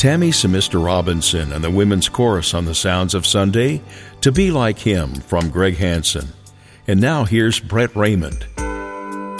Tammy Semister Robinson and the Women's Chorus on the Sounds of Sunday, To Be Like Him from Greg Hansen. And now here's Brett Raymond.